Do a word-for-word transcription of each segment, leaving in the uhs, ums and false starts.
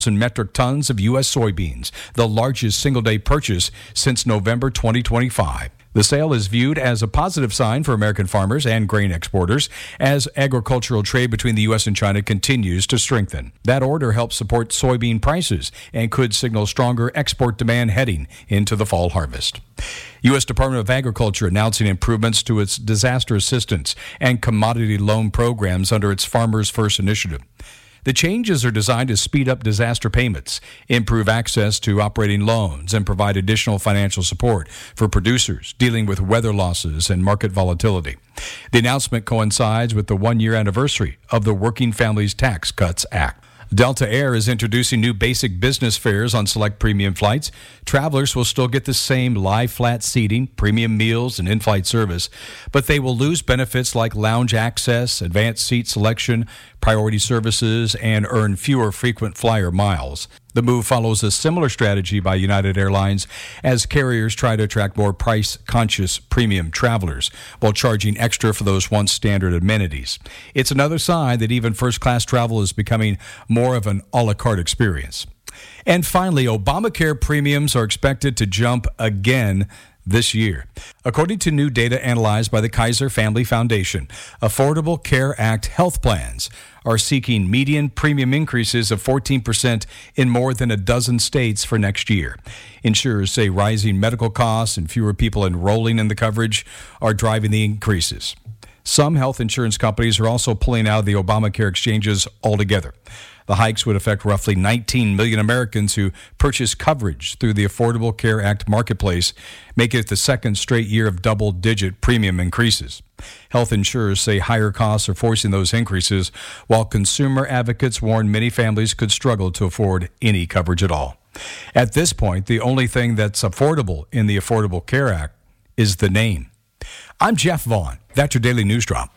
metric tons of U S soybeans, the largest single-day purchase since November twenty twenty-five. The sale is viewed as a positive sign for American farmers and grain exporters as agricultural trade between the U S and China continues to strengthen. That order helps support soybean prices and could signal stronger export demand heading into the fall harvest. U S Department of Agriculture announcing improvements to its disaster assistance and commodity loan programs under its Farmers First initiative. The changes are designed to speed up disaster payments, improve access to operating loans, and provide additional financial support for producers dealing with weather losses and market volatility. The announcement coincides with the one-year anniversary of the Working Families Tax Cuts Act. Delta Air is introducing new basic business fares on select premium flights. Travelers will still get the same lie-flat seating, premium meals, and in-flight service, but they will lose benefits like lounge access, advanced seat selection, priority services, and earn fewer frequent flyer miles. The move follows a similar strategy by United Airlines as carriers try to attract more price-conscious premium travelers while charging extra for those once standard amenities. It's another sign that even first-class travel is becoming more of an a la carte experience. And finally, Obamacare premiums are expected to jump again this year. According to new data analyzed by the Kaiser Family Foundation, Affordable Care Act health plans are seeking median premium increases of fourteen percent in more than a dozen states for next year. Insurers say rising medical costs and fewer people enrolling in the coverage are driving the increases. Some health insurance companies are also pulling out of the Obamacare exchanges altogether. The hikes would affect roughly nineteen million Americans who purchase coverage through the Affordable Care Act marketplace, making it the second straight year of double-digit premium increases. Health insurers say higher costs are forcing those increases, while consumer advocates warn many families could struggle to afford any coverage at all. At this point, the only thing that's affordable in the Affordable Care Act is the name. I'm Jeff Vaughn. That's your Daily News Drop.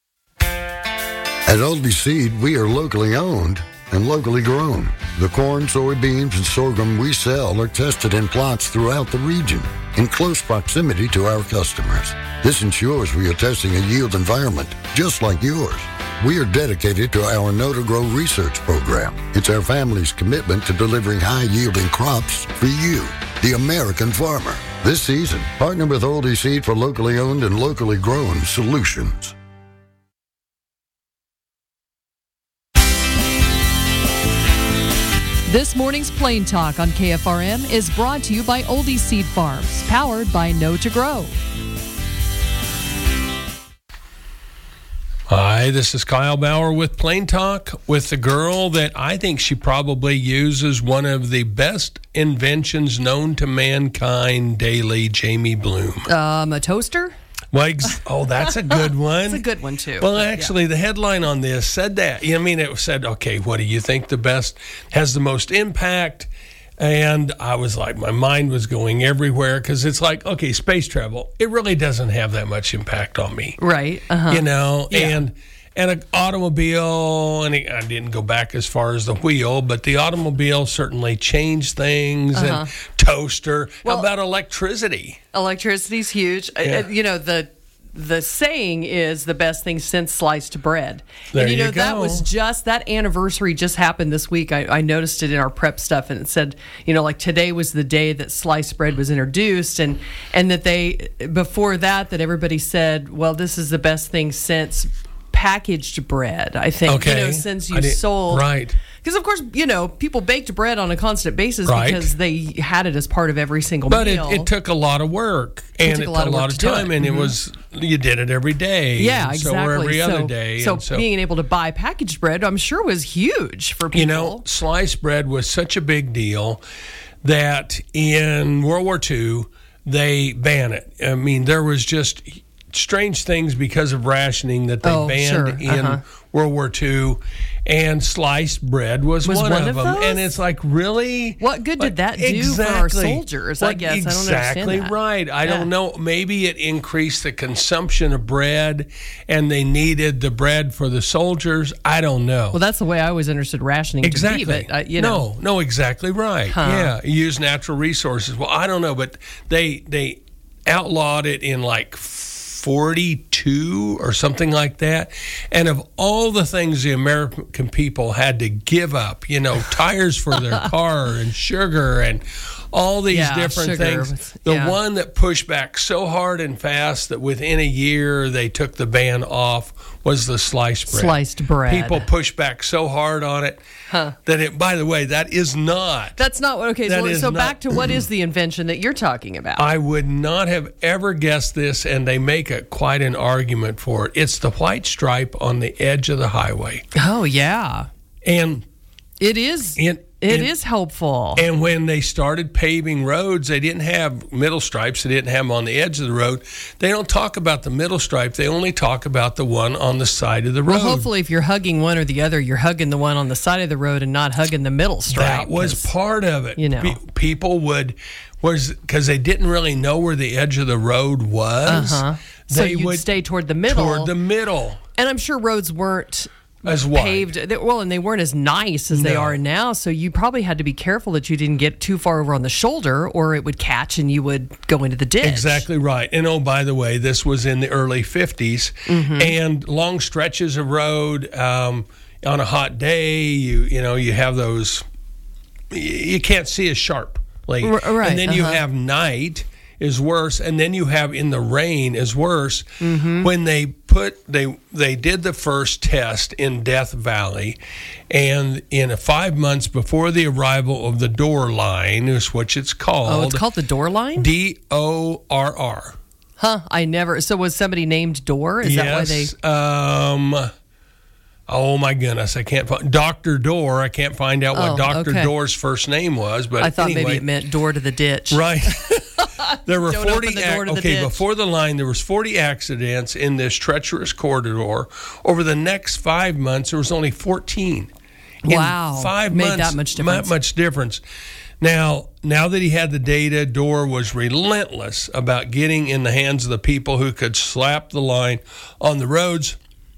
At Oldie Seed, we are locally owned and locally grown. The corn, soybeans, and sorghum we sell are tested in plots throughout the region in close proximity to our customers. This ensures we are testing a yield environment just like yours. We are dedicated to our Know to Grow research program. It's our family's commitment to delivering high-yielding crops for you, the American farmer. This season, partner with Oldie Seed for locally owned and locally grown solutions. This morning's Plain Talk on K F R M is brought to you by Oldie Seed Farms, powered by Know to Grow. Hi, this is Kyle Bauer with Plain Talk with the girl that I think she probably uses one of the best inventions known to mankind daily, Jamie Bloom. Um, a toaster? Well, oh, that's a good one. That's a good one, too. Well, actually, yeah. the headline on this said that. I mean, it said, okay, what do you think the best, has the most impact? And I was like, my mind was going everywhere because it's like, okay, space travel, it really doesn't have that much impact on me. Right. Uh-huh. You know, yeah. and and an automobile, and I didn't go back as far as the wheel, but the automobile certainly changed things. Uh-huh. And toaster. Well, how about electricity? Electricity's huge. Yeah. Uh, you know, the the saying is the best thing since sliced bread. There and you know, you go. that was just, that anniversary just happened this week. I, I noticed it in our prep stuff, and it said, you know, like today was the day that sliced bread was introduced, and, and that they, before that, that everybody said, well, this is the best thing since packaged bread, I think. Okay. You know, since you sold. Right. Because, of course, you know, people baked bread on a constant basis right. because they had it as part of every single but meal. But it, it took a lot of work. And it took it a lot took of, a lot work of to time. Do it. And mm-hmm. it was, you did it every day. Yeah, and exactly. So, or every so, other day. So, and so being able to buy packaged bread, I'm sure, was huge for people. You know, sliced bread was such a big deal that in World War Two, they banned it. I mean, there was just strange things because of rationing that they oh, banned sure. in uh-huh. World War Two, and sliced bread was, was one, one of, of them. Those? And it's like, really? What good like, did that do exactly. for our soldiers? What, I guess exactly I don't understand that. right. I yeah. don't know. Maybe it increased the consumption of bread, and they needed the bread for the soldiers. I don't know. Well, that's the way I always understood rationing exactly. to be. But, uh, you know. No, no, exactly right. Huh. Yeah, you use natural resources. Well, I don't know, but they they outlawed it in like forty-two or something like that. And of all the things the American people had to give up, you know, tires for their car and sugar and all these yeah, different sugar. things. The yeah. one that pushed back so hard and fast that within a year they took the ban off was the sliced bread. Sliced bread. People pushed back so hard on it huh. that it, by the way, that is not. That's not what, okay, that so, is so not, back to what is the invention that you're talking about? I would not have ever guessed this, and they make a, quite an argument for it. It's the white stripe on the edge of the highway. Oh, yeah. And it is. in, It in, is helpful. And when they started paving roads, they didn't have middle stripes. They didn't have them on the edge of the road. They don't talk about the middle stripe. They only talk about the one on the side of the road. Well, hopefully if you're hugging one or the other, you're hugging the one on the side of the road and not hugging the middle stripe. That was part of it. You know. Pe- people would, was because they didn't really know where the edge of the road was. Uh-huh. So They you'd would stay toward the middle. Toward the middle. And I'm sure roads weren't As wide. paved. they- Well, and they weren't as nice as they No. are now. So you probably had to be careful that you didn't get too far over on the shoulder, or it would catch and you would go into the ditch. Exactly right. And oh, by the way, this was in the early fifties, Mm-hmm. and long stretches of road um, on a hot day. You you know you have those. y- You can't see as sharply, R- right, and then you uh-huh. have night is worse, and then you have in the rain is worse. Mm-hmm. When they put they they did the first test in Death Valley, and in five months before the arrival of the door line is what it's called. Oh, it's called the door line? D O R R. Huh, I never. So was somebody named Door? Is that why they. Yes. Um, oh, my goodness. I can't find Doctor Door. I can't find out what Oh, Doctor okay. Door's first name was. But I thought anyway, maybe it meant door to the ditch. Right. There were Don't forty. open the door to the okay, ditch. before the line, there was forty accidents in this treacherous corridor. Over the next five months, there was only fourteen. In Wow. five Made months, that much difference. That much difference. Now, now that he had the data, Door was relentless about getting in the hands of the people who could slap the line on the roads.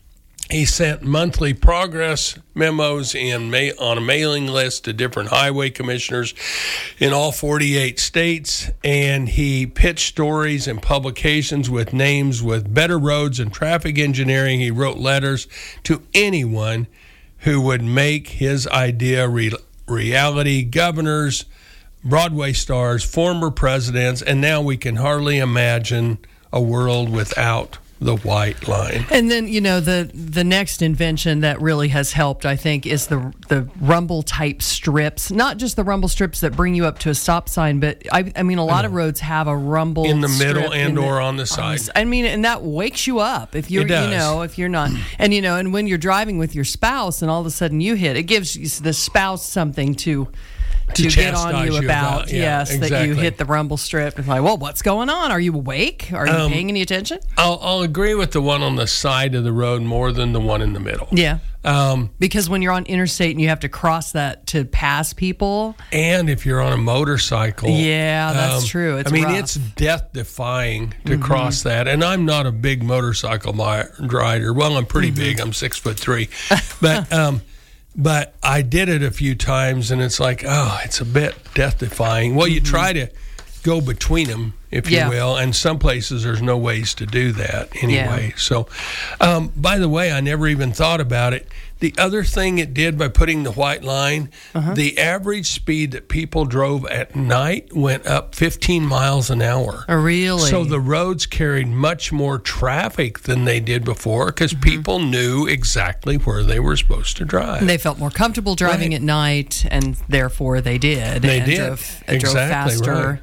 He sent monthly progress memos in ma- on a mailing list to different highway commissioners in all forty-eight states, and he pitched stories and publications with names with better roads and traffic engineering. He wrote letters to anyone who would make his idea re- reality. Governors, Broadway stars, former presidents, and now we can hardly imagine a world without the white line. And then, you know, the the next invention that really has helped, I think, is the the rumble type strips. Not just the rumble strips that bring you up to a stop sign, but I, I mean, a lot of roads have a rumble In the middle strip and in or on the side. I mean, and that wakes you up if you're, It does. you know, if you're not, and you know, and when you're driving with your spouse, and all of a sudden you hit, it gives you- the spouse something to. To, To get on chastise you you about, about, yeah, yes, that you exactly. hit the rumble strip. It's like, well, what's going on? Are you awake? Are you Um, paying any attention? I'll, I'll agree with the one on the side of the road more than the one in the middle. Yeah. Um, Because when you're on interstate and you have to cross that to pass people, and if you're on a motorcycle. Yeah, that's um, true. It's I mean, rough. it's death defying to Mm-hmm. cross that. And I'm not a big motorcycle mi- rider. Well, I'm pretty Mm-hmm. big. I'm six foot three. But, um, but I did it a few times, and it's like, oh, it's a bit death defying. Well, you try to go between them, if you Mm-hmm. Yeah. will, and some places there's no ways to do that anyway. So, um, by the way, I never even thought about it. The other thing it did by putting the white line, Uh-huh. the average speed that people drove at night went up fifteen miles an hour. Oh, really? So the roads carried much more traffic than they did before because Mm-hmm. people knew exactly where they were supposed to drive. they felt more comfortable driving Right. at night, and therefore they did. They and did. Drove, and drove Exactly, faster. right.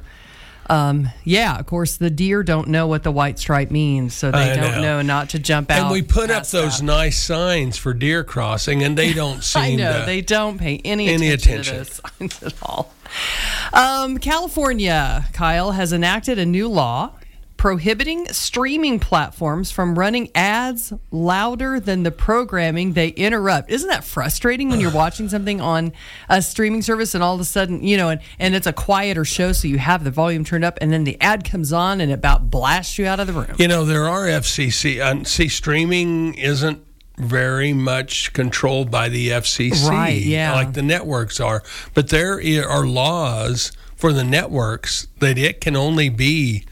Um, yeah, of course, the deer don't know what the white stripe means, so they I don't know. know not to jump out. And we put up past those that. nice signs for deer crossing, and they don't seem I know to. they don't pay any, any attention, attention. to those signs at all. Um, California, Kyle, has enacted a new law prohibiting streaming platforms from running ads louder than the programming they interrupt. Isn't that frustrating when you're watching something on a streaming service and all of a sudden, you know, and, and it's a quieter show, so you have the volume turned up, and then the ad comes on and it about blasts you out of the room? You know, there are F C C. Uh, see, streaming isn't very much controlled by the F C C, Right, yeah. like the networks are. But there are laws for the networks that it can only be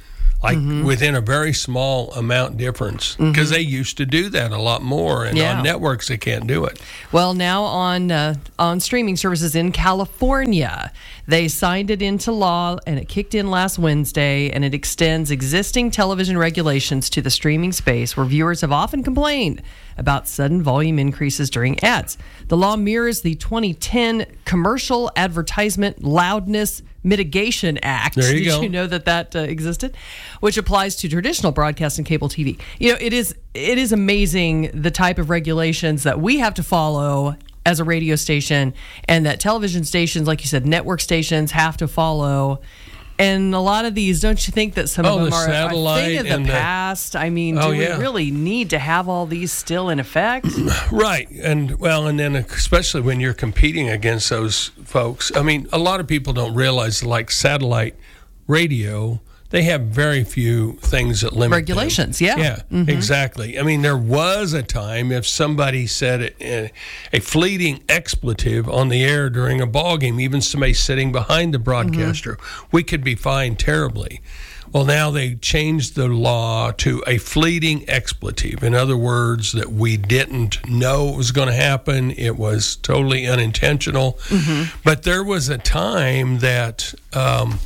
like Mm-hmm. within a very small amount difference, because they used to do that a lot more, and Yeah. on networks they can't do it. Well, now on uh, on streaming services in California, they signed it into law, and it kicked in last Wednesday, and it extends existing television regulations to the streaming space, where viewers have often complained about sudden volume increases during ads. The law mirrors the twenty ten Commercial Advertisement Loudness Mitigation Act. There you Did go. you know that that uh, existed? Which applies to traditional broadcast and cable T V. You know, it is it is amazing the type of regulations that we have to follow as a radio station, and that television stations, like you said, network stations have to follow. And a lot of these, don't you think that some Oh, of them the are a satellite thing of the and the- past? I mean, Oh, do yeah. we really need to have all these still in effect? Right. And well, and then especially when you're competing against those folks. I mean, a lot of people don't realize, like satellite radio, they have very few things that limit them. Regulations, yeah. Yeah, exactly. I mean, there was a time if somebody said a, a fleeting expletive on the air during a ball game, even somebody sitting behind the broadcaster, we could be fined terribly. Well, now they changed the law to a fleeting expletive. In other words, that we didn't know it was going to happen. It was totally unintentional. But there was a time that, um,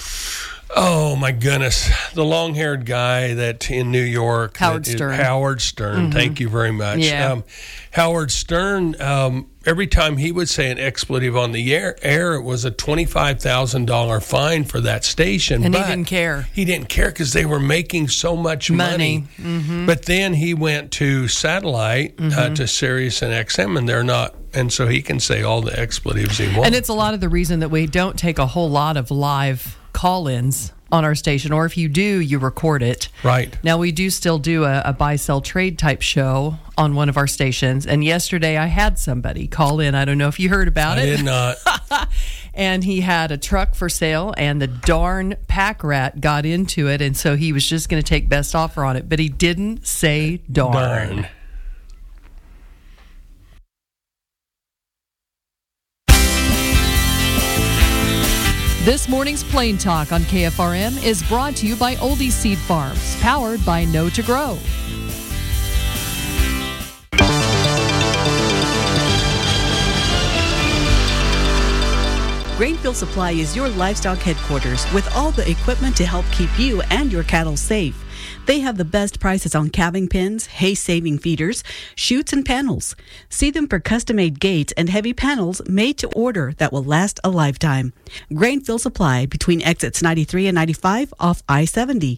oh my goodness, the long-haired guy that in New York, Howard that is- Stern. Howard Stern. Thank you very much. Yeah. Um, Howard Stern. Um, every time he would say an expletive on the air, air it was a twenty-five thousand dollars fine for that station. And he but didn't care. He didn't care because they were making so much money. Money. But then he went to satellite, uh, to Sirius and X M, and they're not. And so he can say all the expletives he wants. And it's a lot of the reason that we don't take a whole lot of live call-ins on our station, or if you do, you record it. Right. Now, we do still do a, a buy-sell trade type show on one of our stations, and yesterday I had somebody call in. I don't know if you heard about I it. did not. And he had a truck for sale, and the darn pack rat got into it, and so he was just going to take best offer on it, but he didn't say darn. Darn. This morning's Plain Talk on K F R M is brought to you by Oldie Seed Farms, powered by Know to Grow. Grainfield Supply is your livestock headquarters with all the equipment to help keep you and your cattle safe. They have the best prices on calving pins, hay-saving feeders, chutes, and panels. See them for custom-made gates and heavy panels made to order that will last a lifetime. Grainfield Supply between exits ninety-three and ninety-five off I seventy.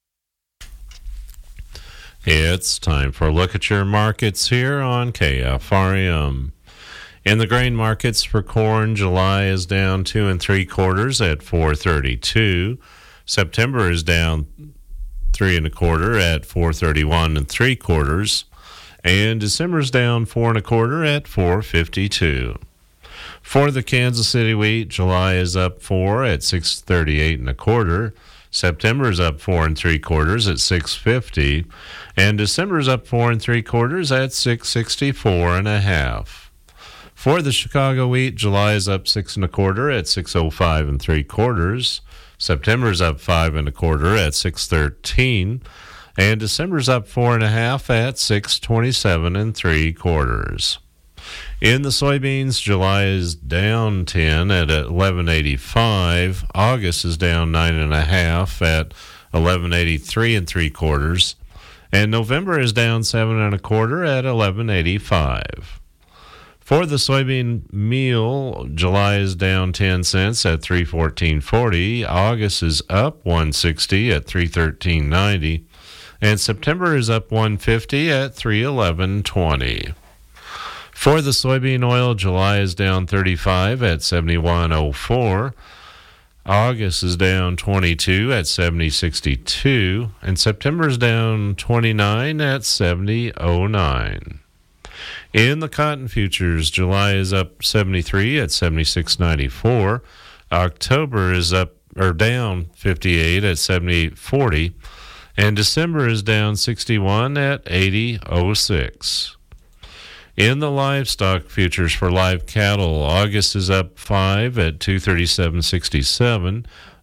It's time for a look at your markets here on K F R M. In the grain markets for corn, July is down two and three quarters at four thirty-two. September is down three and a quarter at four thirty-one and three quarters, and December's down four and a quarter at four fifty-two. For the Kansas City wheat, July is up four at six thirty-eight and a quarter. September's up four and three quarters at six fifty, and December's up four and three quarters at six sixty-four and a half. For the Chicago wheat, July is up six and a quarter at six oh five and three quarters. September's up five and a quarter at six thirteen, and December's up four and a half at six twenty-seven and three quarters. In the soybeans, July is down ten at eleven eighty-five. August is down nine and a half at eleven eighty-three and three quarters, and November is down seven and a quarter at eleven eighty-five. For the soybean meal, July is down ten cents at three fourteen forty. August is up one sixty at three thirteen ninety, and September is up one fifty at three eleven twenty. For the soybean oil, July is down thirty-five at seventy-one oh four. August is down twenty-two at seventy sixty-two, and September is down twenty-nine at seventy oh nine. In the cotton futures, July is up seventy-three at seventy-six ninety-four. October is up or down fifty-eight at seventy forty, and December is down sixty-one at eighty oh six. In the livestock futures for live cattle, August is up five at two thirty-seven sixty-seven.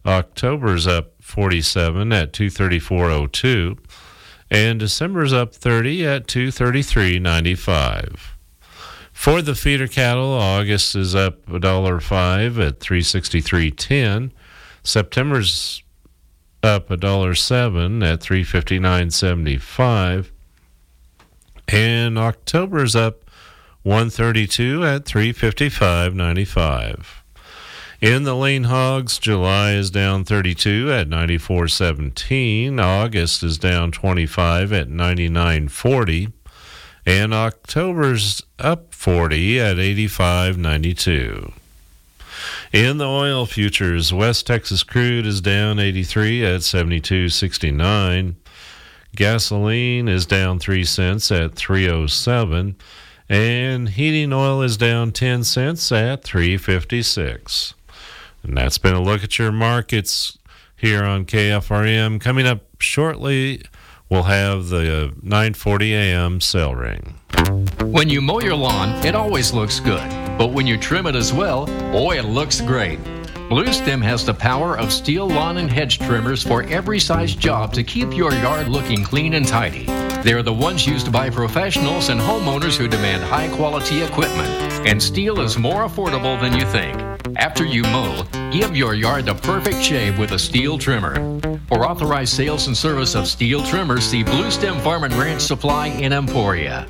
October's up forty-seven at two thirty-four oh two, and December's up thirty at two thirty-three ninety-five. For the feeder cattle, August is up one dollar five at three sixty-three ten. September's up one dollar seven at three fifty-nine seventy-five, and October's up one thirty-two at three fifty-five ninety-five. In the lean hogs, July is down thirty-two at ninety-four seventeen. August is down twenty-five at ninety-nine forty, and October's up forty at eighty-five ninety-two. In the oil futures, West Texas crude is down eighty-three at seventy-two sixty-nine. Gasoline is down three cents at three oh seven, and heating oil is down ten cents at three fifty-six. And that's been a look at your markets here on K F R M. Coming up shortly, we'll have the nine forty a.m. sale ring. When you mow your lawn, it always looks good. But when you trim it as well, boy, it looks great. Blue Stem has the power of steel lawn and hedge trimmers for every size job to keep your yard looking clean and tidy. They're the ones used by professionals and homeowners who demand high-quality equipment. And steel is more affordable than you think. After you mow, give your yard the perfect shave with a steel trimmer. For authorized sales and service of steel trimmers, see Blue Stem Farm and Ranch Supply in Emporia.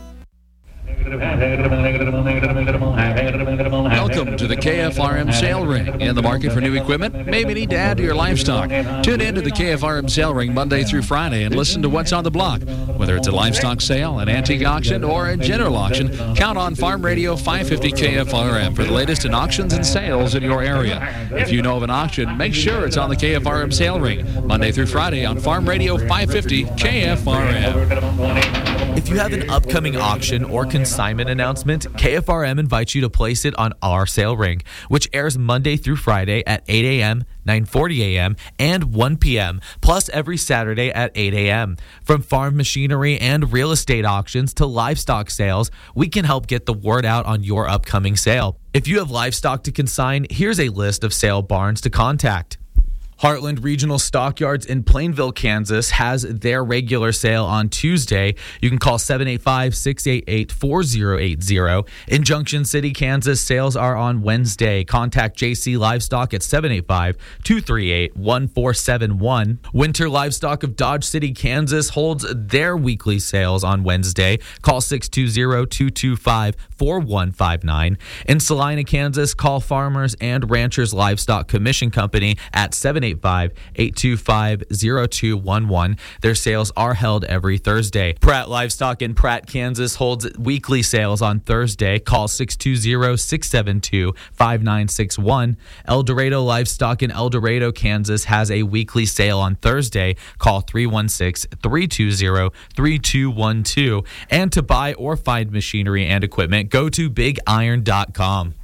Welcome to the K F R M Sale Ring. In the market for new equipment? Maybe need to add to your livestock. Tune in to the K F R M Sale Ring Monday through Friday and listen to what's on the block. Whether it's a livestock sale, an antique auction, or a general auction, count on Farm Radio five fifty K F R M for the latest in auctions and sales in your area. If you know of an auction, make sure it's on the K F R M Sale Ring Monday through Friday on Farm Radio five fifty K F R M. If you have an upcoming auction or consignment announcement, K F R M invites you to place it on our sale ring, which airs Monday through Friday at eight a.m., nine forty a.m., and one p.m., plus every Saturday at eight a.m. From farm machinery and real estate auctions to livestock sales, we can help get the word out on your upcoming sale. If you have livestock to consign, here's a list of sale barns to contact. Heartland Regional Stockyards in Plainville, Kansas has their regular sale on Tuesday. You can call seven eight five, six eight eight, four zero eight zero. In Junction City, Kansas, sales are on Wednesday. Contact J C Livestock at seven eight five, two three eight, one four seven one. Winter Livestock of Dodge City, Kansas holds their weekly sales on Wednesday. Call six two zero, two two five, four one five nine. In Salina, Kansas, call Farmers and Ranchers Livestock Commission Company at seven eight five, eight two five, zero two one one. Their sales are held every Thursday. Pratt Livestock in Pratt, Kansas holds weekly sales on Thursday. Call six two zero, six seven two, five nine six one. El Dorado Livestock in El Dorado, Kansas has a weekly sale on Thursday. Call three one six, three two zero, three two one two. And to buy or find machinery and equipment, go to big iron dot com.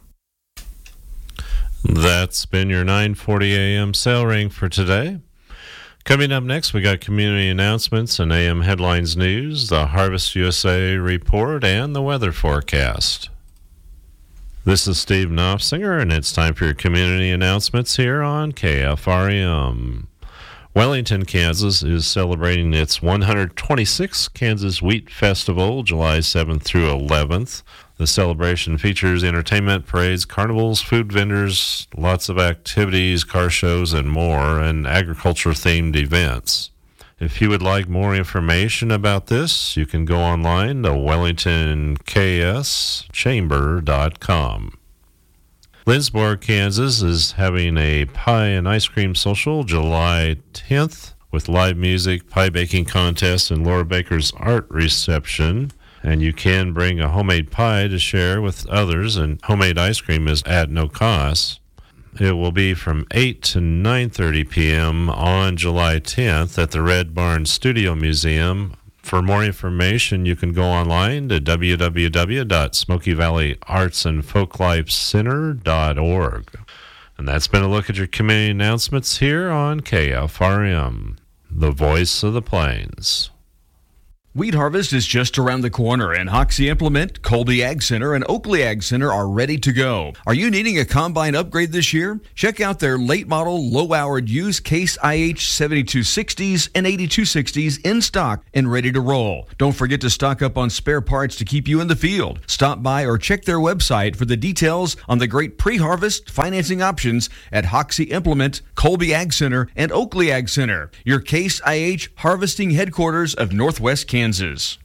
That's been your nine forty a.m. sale ring for today. Coming up next, we got community announcements and A M Headlines News, the Harvest U S A report, and the weather forecast. This is Steve Knopfsinger, and it's time for your community announcements here on K F R M. Wellington, Kansas is celebrating its one hundred twenty-sixth Kansas Wheat Festival, July seventh through eleventh. The celebration features entertainment, parades, carnivals, food vendors, lots of activities, car shows, and more, and agriculture-themed events. If you would like more information about this, you can go online to wellington k s chamber dot com. Lindsborg, Kansas is having a pie and ice cream social July tenth with live music, pie baking contest, and Laura Baker's art reception. And you can bring a homemade pie to share with others, and homemade ice cream is at no cost. It will be from eight to nine thirty p.m. on July tenth at the Red Barn Studio Museum. For more information, you can go online to w w w dot smoky valley arts and folklife center dot org. And that's been a look at your community announcements here on K F R M, the voice of the plains. Wheat harvest is just around the corner, and Hoxie Implement, Colby Ag Center, and Oakley Ag Center are ready to go. Are you needing a combine upgrade this year? Check out their late model, low-hourred used Case I H seventy-two sixties and eighty-two sixties in stock and ready to roll. Don't forget to stock up on spare parts to keep you in the field. Stop by or check their website for the details on the great pre-harvest financing options at Hoxie Implement, Colby Ag Center, and Oakley Ag Center, your Case I H harvesting headquarters of Northwest Kansas. Kansas.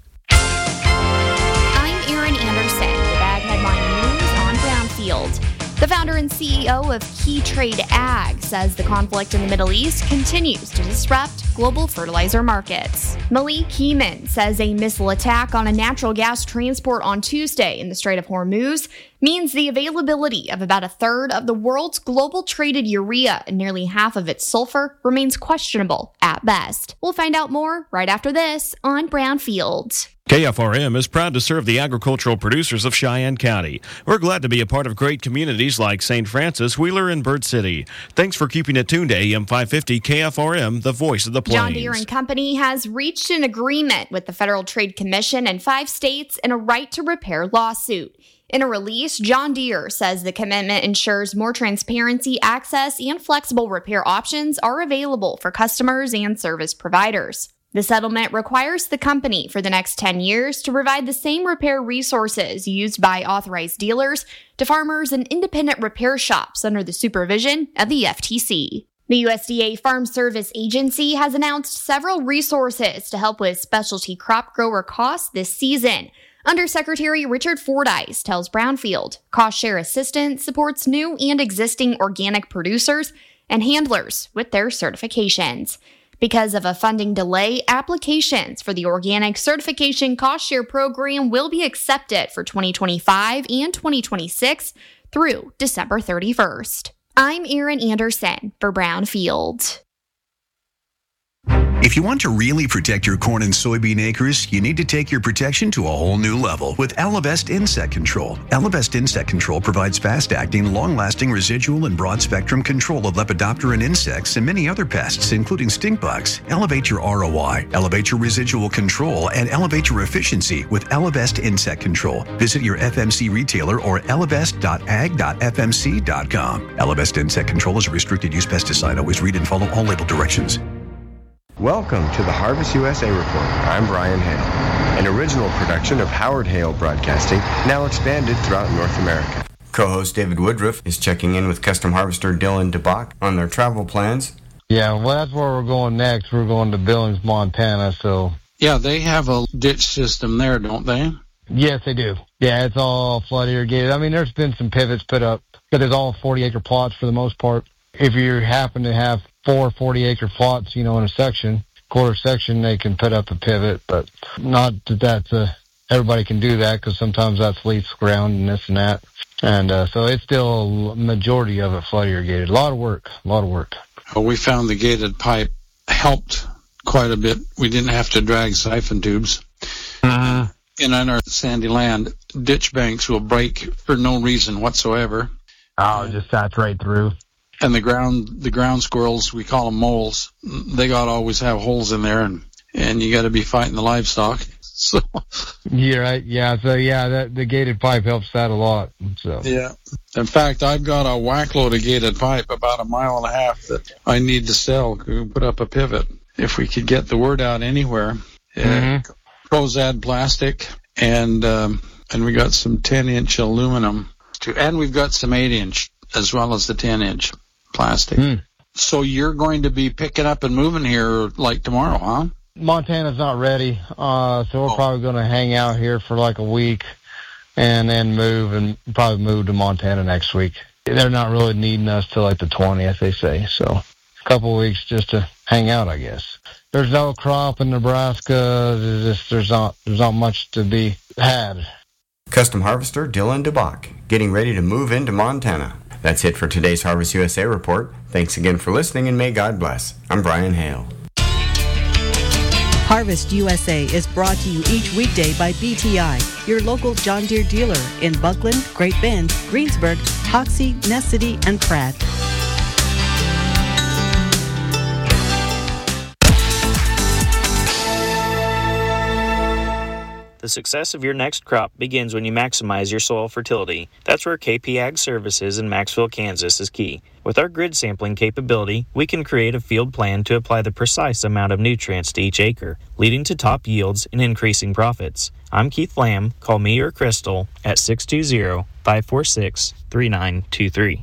I'm Erin Anderson with Ag Headline News on Brownfield. The founder and C E O of Key Trade Ag says the conflict in the Middle East continues to disrupt global fertilizer markets. Malik Heeman says a missile attack on a natural gas transport on Tuesday in the Strait of Hormuz means the availability of about a third of the world's global traded urea and nearly half of its sulfur remains questionable at best. We'll find out more right after this on Brownfield. K F R M is proud to serve the agricultural producers of Cheyenne County. We're glad to be a part of great communities like Saint Francis, Wheeler, and Bird City. Thanks for keeping it tuned to A M five fifty K F R M, the voice of the plains. John Deere and Company has reached an agreement with the Federal Trade Commission and five states in a right to repair lawsuit. In a release, John Deere says the commitment ensures more transparency, access, and flexible repair options are available for customers and service providers. The settlement requires the company for the next ten years to provide the same repair resources used by authorized dealers to farmers and independent repair shops under the supervision of the F T C. The U S D A Farm Service Agency has announced several resources to help with specialty crop grower costs this season. Undersecretary Richard Fordyce tells Brownfield, Cost Share Assistance supports new and existing organic producers and handlers with their certifications. Because of a funding delay, applications for the Organic Certification Cost Share Program will be accepted for twenty twenty-five and twenty twenty-six through December thirty-first. I'm Erin Anderson for Brownfield. If you want to really protect your corn and soybean acres, you need to take your protection to a whole new level with Elevest Insect Control. Elevest Insect Control provides fast-acting, long-lasting residual and broad-spectrum control of Lepidopteran insects and many other pests, including stink bugs. Elevate your R O I, elevate your residual control, and elevate your efficiency with Elevest Insect Control. Visit your F M C retailer or elevest dot ag dot f m c dot com. Elevest Insect Control is a restricted-use pesticide. Always read and follow all label directions. Welcome to the Harvest U S A Report. I'm Brian Hale, an original production of Howard Hale Broadcasting, now expanded throughout North America. Co-host David Woodruff is checking in with custom harvester Dylan DeBach on their travel plans. Yeah, well, that's where we're going next. We're going to Billings, Montana, so... Yeah, they have a ditch system there, don't they? Yes, they do. Yeah, it's all flood irrigated. I mean, there's been some pivots put up, but it's all forty-acre plots for the most part. If you happen to have four forty-acre plots, you know, in a section, quarter section, they can put up a pivot, but not that that's a, everybody can do that because sometimes that's leaf ground and this and that. And uh, so it's still a majority of it flood irrigated. A lot of work, a lot of work. Well, we found the gated pipe helped quite a bit. We didn't have to drag siphon tubes. Uh-huh. And on our sandy land, ditch banks will break for no reason whatsoever. Oh, it just saturate through. And the ground, the ground squirrels, we call them moles. They got to always have holes in there, and and you got to be fighting the livestock. So yeah, right. Yeah. So yeah, that the gated pipe helps that a lot. So yeah. In fact, I've got a whack load of gated pipe about a mile and a half that I need to sell. We put up a pivot if we could get the word out anywhere. Mm-hmm. Uh, Prozad plastic, and um, and we got some ten inch aluminum too, and we've got some eight inch as well as the ten inch. Plastic. Mm. So you're going to be picking up and moving here like tomorrow, huh? Montana's not ready, uh, so we're oh. probably going to hang out here for like a week and then move and probably move to Montana next week. They're not really needing us till like the twentieth, they say. So a couple of weeks just to hang out, I guess. There's no crop in Nebraska. There's, just, there's not there's not much to be had. Custom harvester Dylan DeBach getting ready to move into Montana. That's it for today's Harvest U S A Report. Thanks again for listening, and may God bless. I'm Brian Hale. Harvest U S A is brought to you each weekday by B T I, your local John Deere dealer in Buckland, Great Bend, Greensburg, Hoxie, Ness City, and Pratt. The success of your next crop begins when you maximize your soil fertility. That's where K P Ag Services in Maxville, Kansas is key. With our grid sampling capability, we can create a field plan to apply the precise amount of nutrients to each acre, leading to top yields and increasing profits. I'm Keith Lamb. Call me or Crystal at six two zero, five four six, three nine two three.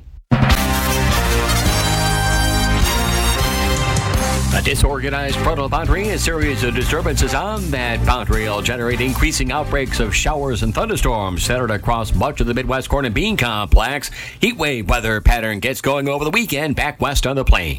A disorganized frontal boundary, a series of disturbances on that boundary will generate increasing outbreaks of showers and thunderstorms centered across much of the Midwest corn and bean complex. Heat wave weather pattern gets going over the weekend back west on the plains.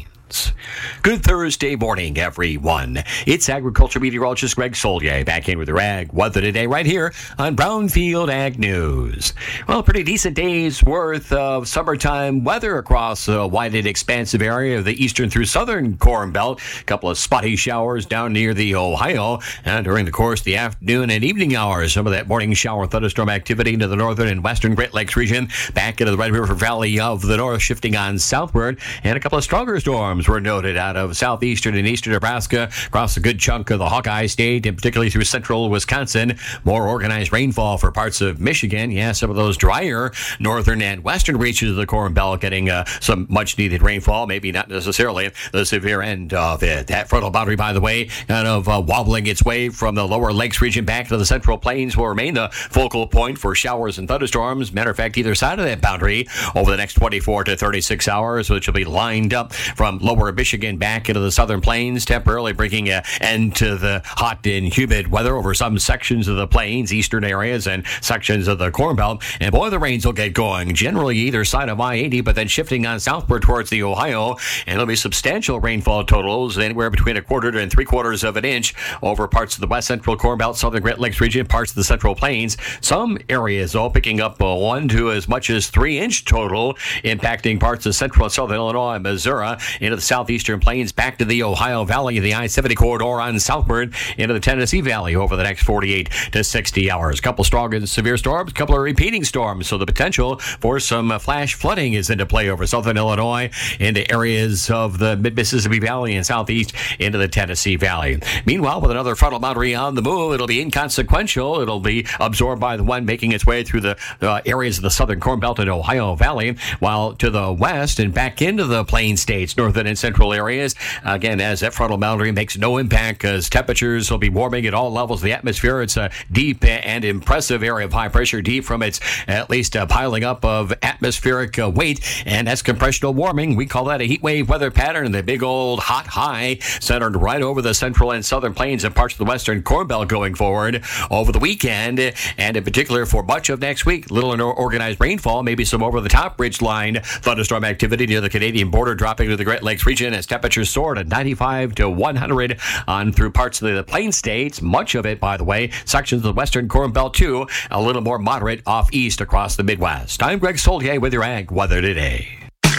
Good Thursday morning, everyone. It's agriculture meteorologist Greg Solier back in with your ag weather today right here on Brownfield Ag News. Well, pretty decent day's worth of summertime weather across a wide and expansive area of the eastern through southern Corn Belt. A couple of spotty showers down near the Ohio. And during the course of the afternoon and evening hours, some of that morning shower thunderstorm activity into the northern and western Great Lakes region, back into the Red River Valley of the North, shifting on southward. And a couple of stronger storms were noted out of southeastern and eastern Nebraska, across a good chunk of the Hawkeye State, and particularly through central Wisconsin. More organized rainfall for parts of Michigan. Yeah, some of those drier northern and western reaches of the Corn Belt getting uh, some much-needed rainfall, maybe not necessarily the severe end of it. That frontal boundary, by the way, kind of uh, wobbling its way from the lower lakes region back to the central plains will remain the focal point for showers and thunderstorms. Matter of fact, either side of that boundary over the next twenty-four to thirty-six hours, which will be lined up from lower Michigan back into the southern plains, temporarily bringing an end to the hot and humid weather over some sections of the plains, eastern areas, and sections of the Corn Belt. And boy, the rains will get going, generally either side of I eighty, but then shifting on southward towards the Ohio. And there'll be substantial rainfall totals, anywhere between a quarter and three quarters of an inch over parts of the west central Corn Belt, southern Great Lakes region, parts of the central plains. Some areas, though, picking up a one to as much as three inch total, impacting parts of central and southern Illinois and Missouri into the southeastern plains, back to the Ohio Valley, the I seventy corridor on southward into the Tennessee Valley over the next forty-eight to sixty hours. A couple strong and severe storms, a couple of repeating storms, so the potential for some uh, flash flooding is into play over southern Illinois, into areas of the mid-Mississippi Valley and southeast into the Tennessee Valley. Meanwhile, with another frontal boundary on the move, it'll be inconsequential. It'll be absorbed by the one making its way through the uh, areas of the southern Corn Belt and Ohio Valley, while to the west and back into the plain states, northern and central areas, again, as that frontal boundary makes no impact, because temperatures will be warming at all levels of the atmosphere. It's a deep and impressive area of high pressure, deep from its at least uh, piling up of atmospheric uh, weight, and that's compressional warming. We call that a heat wave weather pattern. The big old hot high centered right over the central and southern plains and parts of the western Corn Belt going forward over the weekend, and in particular for much of next week. Little and organized rainfall, maybe some over the top ridge line thunderstorm activity near the Canadian border, dropping to the Great Lakes region as temperatures soar to ninety-five to one hundred on through parts of the plain states. Much of it, by the way, sections of the western Corn Belt too, a little more moderate off east across the Midwest. I'm Greg Solier with your ag weather today.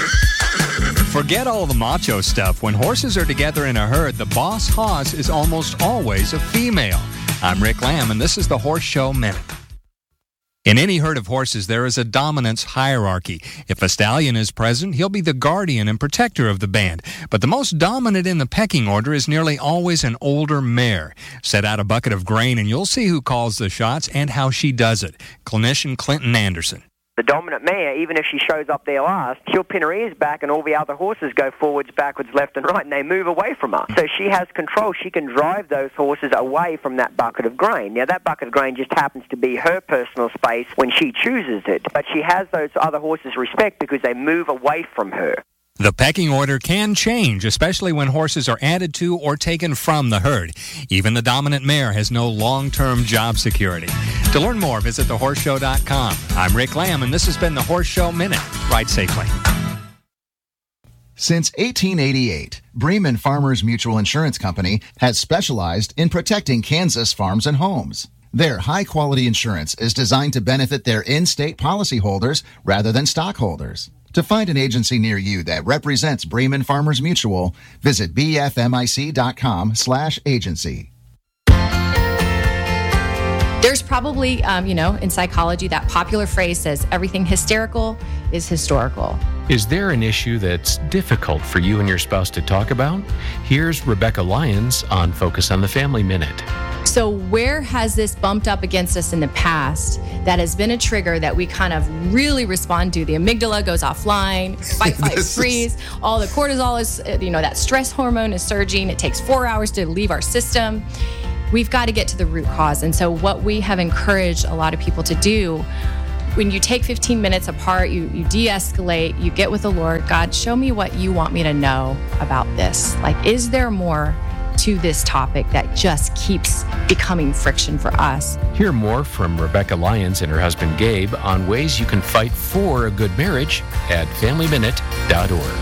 Forget all the macho stuff. When horses are together in a herd, the boss hoss is almost always a female. I'm Rick Lamb, and this is the Horse Show Minute. In any herd of horses, there is a dominance hierarchy. If a stallion is present, he'll be the guardian and protector of the band. But the most dominant in the pecking order is nearly always an older mare. Set out a bucket of grain and you'll see who calls the shots and how she does it. Clinician Clinton Anderson. The dominant mare, even if she shows up there last, she'll pin her ears back and all the other horses go forwards, backwards, left and right, and they move away from her. So she has control. She can drive those horses away from that bucket of grain. Now, that bucket of grain just happens to be her personal space when she chooses it, but she has those other horses' respect because they move away from her. The pecking order can change, especially when horses are added to or taken from the herd. Even the dominant mare has no long-term job security. To learn more, visit the horse show dot com. I'm Rick Lamb, and this has been the Horse Show Minute. Ride safely. Since eighteen eighty-eight, Bremen Farmers Mutual Insurance Company has specialized in protecting Kansas farms and homes. Their high-quality insurance is designed to benefit their in-state policyholders rather than stockholders. To find an agency near you that represents Bremen Farmers Mutual, visit b f m i c dot com slash agency. There's probably, um, you know, in psychology, that popular phrase says everything hysterical is historical. Is there an issue that's difficult for you and your spouse to talk about? Here's Rebecca Lyons on Focus on the Family Minute. So where has this bumped up against us in the past that has been a trigger that we kind of really respond to? The amygdala goes offline, fight, fight, freeze. All the cortisol is, you know, that stress hormone is surging. It takes four hours to leave our system. We've got to get to the root cause. And so what we have encouraged a lot of people to do, when you take fifteen minutes apart, you, you de-escalate, you get with the Lord. God, show me what you want me to know about this. Like, is there more to this topic that just keeps becoming friction for us? Hear more from Rebecca Lyons and her husband Gabe on ways you can fight for a good marriage at family minute dot org.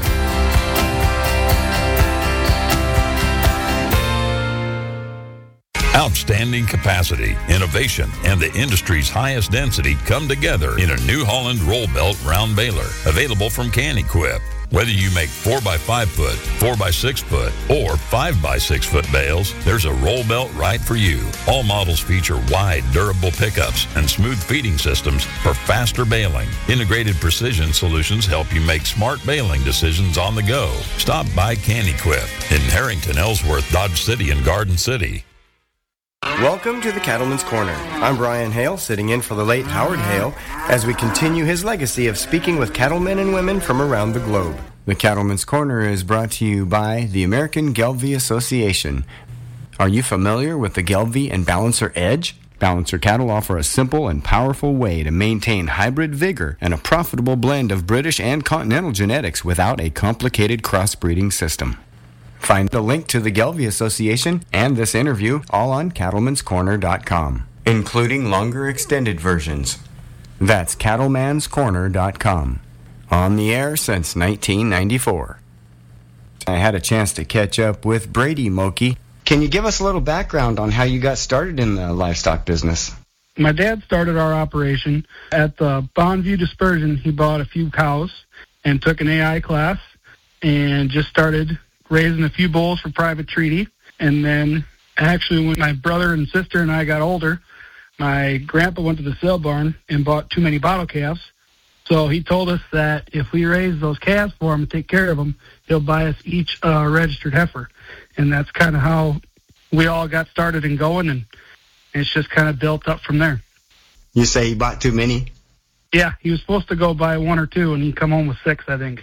Outstanding capacity, innovation, and the industry's highest density come together in a New Holland roll belt round baler, available from Can-Equip. Whether you make four by five foot, four by six foot, or five by six foot bales, there's a roll belt right for you. All models feature wide, durable pickups and smooth feeding systems for faster baling. Integrated precision solutions help you make smart baling decisions on the go. Stop by Can-Equip in Harrington, Ellsworth, Dodge City, and Garden City. Welcome to the Cattleman's Corner. I'm Brian Hale, sitting in for the late Howard Hale, as we continue his legacy of speaking with cattlemen and women from around the globe. The Cattleman's Corner is brought to you by the American Gelbvieh Association. Are you familiar with the Gelbvieh and Balancer Edge? Balancer cattle offer a simple and powerful way to maintain hybrid vigor and a profitable blend of British and continental genetics without a complicated crossbreeding system. Find the link to the Gelbvieh Association and this interview all on cattlemans corner dot com, including longer extended versions. That's cattlemans corner dot com. On the air since nineteen ninety-four. I had a chance to catch up with Brady Moki. Can you give us a little background on how you got started in the livestock business? My dad started our operation at the Bonneview Dispersion. He bought a few cows and took an A I class and just started raising a few bulls for private treaty. And then actually when my brother and sister and I got older, my grandpa went to the sale barn and bought too many bottle calves. So he told us that if we raise those calves for him and take care of them, he'll buy us each a uh, registered heifer. And that's kind of how we all got started and going, and it's just kind of built up from there. You say he bought too many? Yeah, he was supposed to go buy one or two, and he'd come home with six, I think.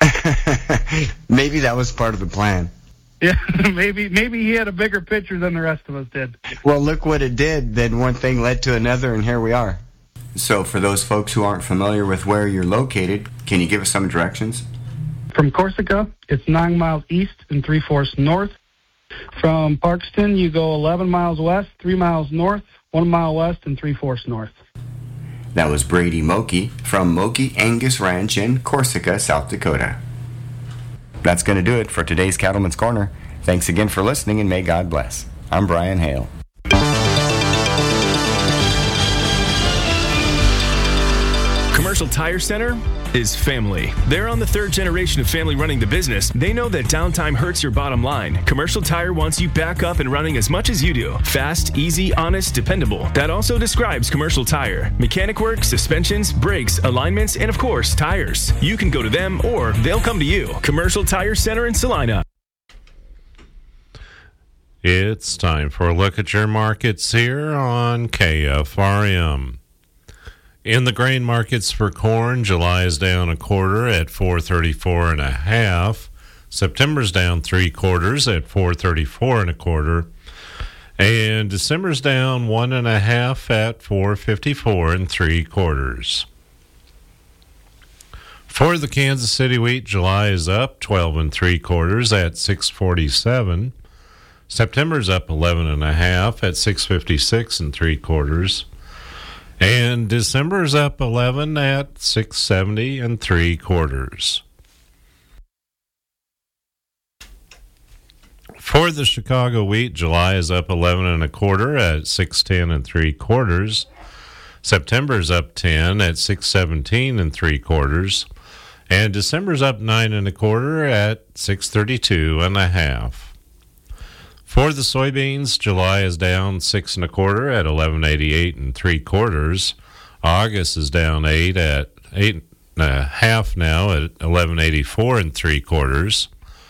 Maybe that was part of the plan. Yeah, maybe maybe he had a bigger picture than the rest of us did. Well, look what it did. Then one thing led to another, and here we are. So for those folks who aren't familiar with where you're located, can you give us some directions? From Corsica, it's nine miles east and three-fourths north. From Parkston, you go eleven miles west, three miles north, one mile west, and three-fourths north. That was Brady Moki from Moki Angus Ranch in Corsica, South Dakota. That's going to do it for today's Cattleman's Corner. Thanks again for listening, and may God bless. I'm Brian Hale. Commercial Tire Center is family. They're on the third generation of family running the business. They know that downtime hurts your bottom line. Commercial Tire wants you back up and running as much as you do. Fast, easy, honest, dependable. That also describes Commercial Tire. Mechanic work, suspensions, brakes, alignments, and of course, tires. You can go to them or they'll come to you. Commercial Tire Center in Salina. It's time for a look at your markets here on K F R M. In the grain markets for corn, July is down a quarter at four thirty-four and a half. September's down three quarters at four thirty-four and a quarter. And December's down one and a half at four fifty-four and three quarters. For the Kansas City wheat, July is up twelve and three quarters at six forty-seven. September's up eleven and a half at six fifty-six and three quarters. And December's up eleven at six seventy and three quarters. For the Chicago wheat, July is up eleven and a quarter at six ten and three quarters. September's up ten at six seventeen and three quarters. And December's up nine and a quarter at six thirty-two and a half. For the soybeans, July is down six and a quarter at eleven eighty-eight and three quarters. August is down eight at eight and a half now at eleven eighty-four and three quarters.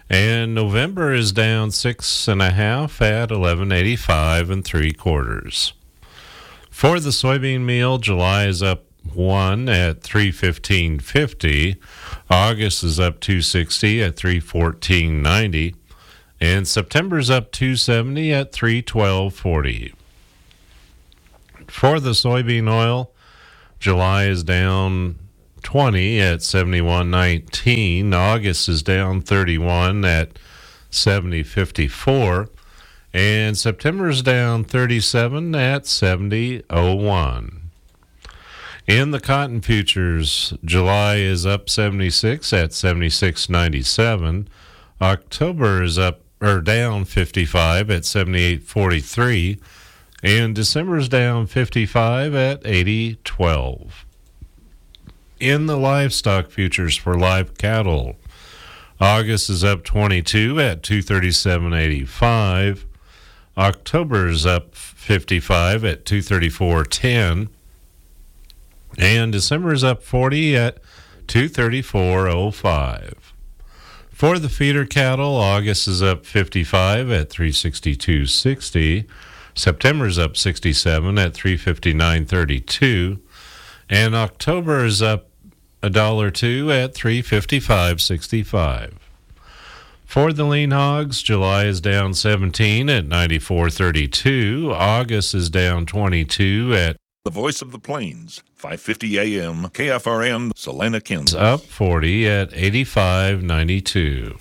And November is down six and a half at eleven eighty-five and three quarters. For the soybean meal, July is up one at three fifteen fifty. August is up two sixty at three fourteen ninety. And September's up two seventy at three twelve forty. For the soybean oil, July is down twenty at seventy-one nineteen. August is down thirty-one at seventy fifty-four. And September is down thirty-seven at seventy oh one. In the cotton futures, July is up seventy-six at seventy-six ninety-seven. October is up or down fifty-five at seventy-eight forty-three. And December is down fifty-five at eighty twelve. In the livestock futures for live cattle, August is up twenty-two at two thirty-seven eighty-five. October is up fifty-five at two thirty-four ten. And December is up forty at two thirty-four oh five. For the feeder cattle, August is up fifty-five at three sixty-two sixty. September is up sixty-seven at three fifty-nine thirty-two. And October is up a dollar two at three fifty-five sixty-five. For the lean hogs, July is down seventeen at ninety-four thirty-two. August is down twenty-two at The Voice of the Plains, five fifty A M, K F R M, Salina, Kansas. Up forty at eighty-five ninety-two.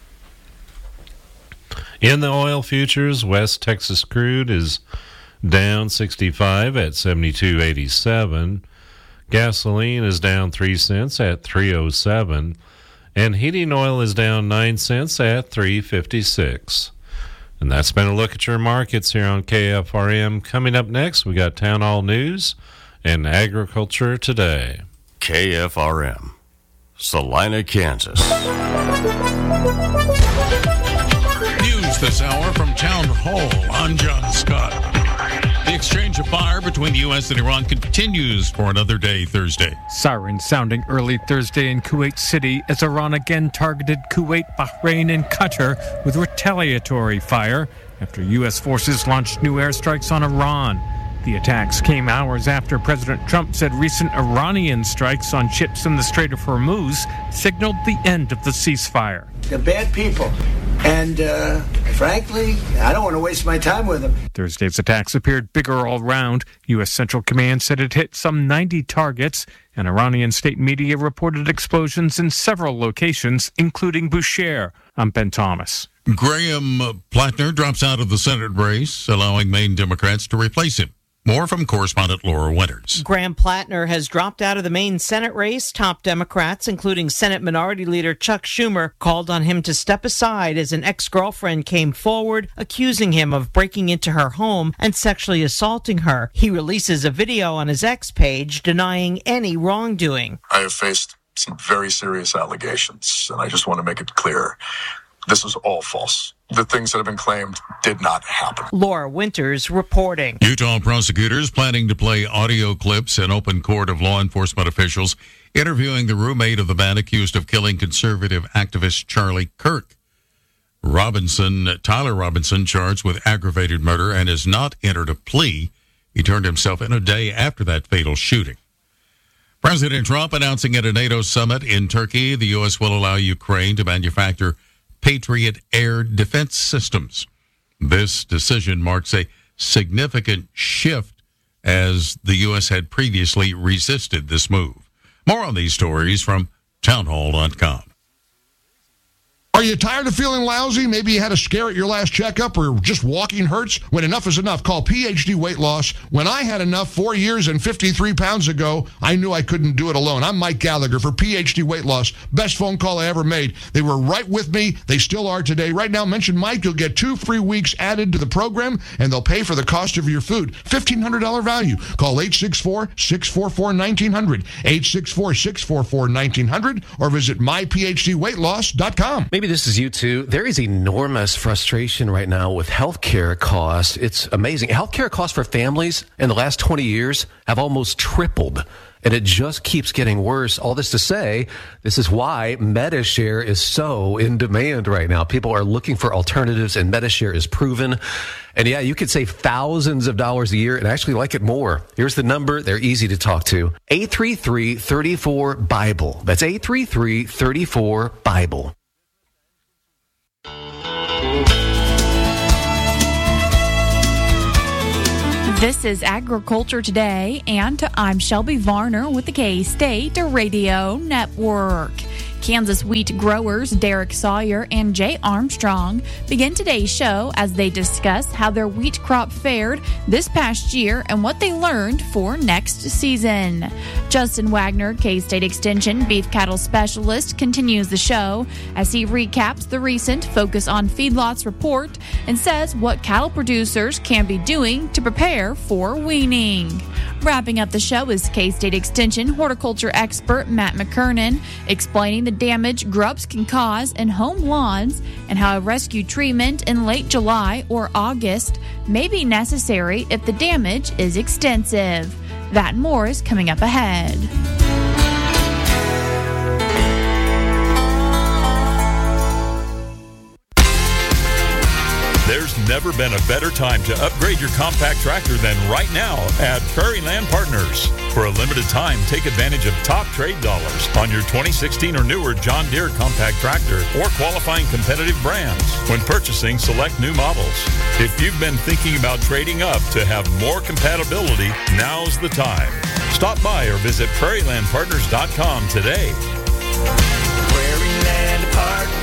In the oil futures, West Texas crude is down sixty-five at seventy-two eighty-seven. Gasoline is down three cents at three oh seven. And heating oil is down nine cents at three fifty-six. And that's been a look at your markets here on K F R M. Coming up next, we got Town Hall News and Agriculture Today. K F R M, Salina, Kansas. News this hour from Town Hall. I'm John Scott. The exchange of fire between the U S and Iran continues for another day Thursday. Sirens sounding early Thursday in Kuwait City as Iran again targeted Kuwait, Bahrain, and Qatar with retaliatory fire after U S forces launched new airstrikes on Iran. The attacks came hours after President Trump said recent Iranian strikes on ships in the Strait of Hormuz signaled the end of the ceasefire. They're bad people. And, uh, frankly, I don't want to waste my time with them. Thursday's attacks appeared bigger all round. U S Central Command said it hit some ninety targets, and Iranian state media reported explosions in several locations, including Bushehr. I'm Ben Thomas. Graham Plattner drops out of the Senate race, allowing Maine Democrats to replace him. More from correspondent Laura Winters. Graham Plattner has dropped out of the Maine Senate race. Top Democrats, including Senate Minority Leader Chuck Schumer, called on him to step aside as an ex-girlfriend came forward, accusing him of breaking into her home and sexually assaulting her. He releases a video on his X page denying any wrongdoing. I have faced some very serious allegations, and I just want to make it clear. This is all false. The things that have been claimed did not happen. Laura Winters reporting. Utah prosecutors planning to play audio clips in open court of law enforcement officials interviewing the roommate of the man accused of killing conservative activist Charlie Kirk. Robinson, Tyler Robinson, charged with aggravated murder and has not entered a plea. He turned himself in a day after that fatal shooting. President Trump announcing at a NATO summit in Turkey the U S will allow Ukraine to manufacture Patriot air defense systems. This decision marks a significant shift as the U S had previously resisted this move. More on these stories from townhall dot com. Are you tired of feeling lousy? Maybe you had a scare at your last checkup or just walking hurts? When enough is enough, call P H D Weight Loss. When I had enough four years and fifty-three pounds ago, I knew I couldn't do it alone. I'm Mike Gallagher for P H D Weight Loss. Best phone call I ever made. They were right with me. They still are today. Right now, mention Mike. You'll get two free weeks added to the program, and they'll pay for the cost of your food. fifteen hundred dollars value. Call eight six four, six four four, one nine zero zero, eight six four, six four four, one nine zero zero, or visit my p h d weight loss dot com. Maybe this is you too. There is enormous frustration right now with healthcare costs. It's amazing. Healthcare costs for families in the last twenty years have almost tripled. and it just keeps getting worse. All this to say, this is why Medi-Share is so in demand right now. People are looking for alternatives, and Medi-Share is proven. And yeah, you could save thousands of dollars a year and actually like it more. Here's the number. They're easy to talk to. eight three three, three four, BIBLE. That's eight three three, three four, BIBLE. This is Agriculture Today, and I'm Shelby Varner with the K-State Radio Network. Kansas wheat growers Derek Sawyer and Jay Armstrong begin today's show as they discuss how their wheat crop fared this past year and what they learned for next season. Justin Wagner, K-State Extension beef cattle specialist, continues the show as he recaps the recent Focus on Feedlots report and says what cattle producers can be doing to prepare for weaning. Wrapping up the show is K-State Extension horticulture expert Matt McKernan explaining the damage grubs can cause in home lawns and how a rescue treatment in late July or August may be necessary if the damage is extensive. That and more is coming up ahead. There's never been a better time to upgrade your compact tractor than right now at Prairie Land Partners. For a limited time, take advantage of top trade dollars on your twenty sixteen or newer John Deere compact tractor or qualifying competitive brands when purchasing select new models. If you've been thinking about trading up to have more compatibility, now's the time. Stop by or visit prairie land partners dot com today. Prairie Land Partners.